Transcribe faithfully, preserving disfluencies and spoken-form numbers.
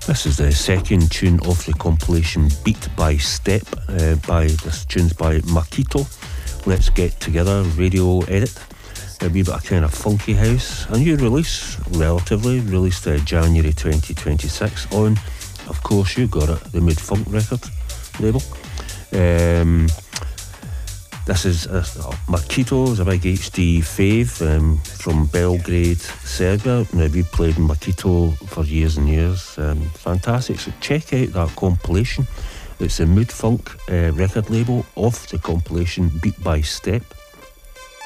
This is the second tune off the compilation Beat by Step. Uh, by this tune's by Makito. Let's Get Together radio edit. A wee bit of kind of funky house. A new release, relatively, released uh, January twenty twenty-six on, of course you got it, the Mood Funk record label. Um, this is uh, Makito is a big H D fave um, from Belgrade, Serbia. Now, we played Makito for years and years. Um, fantastic. So check out that compilation. It's the Mood Funk uh, record label of the compilation Beat by Step.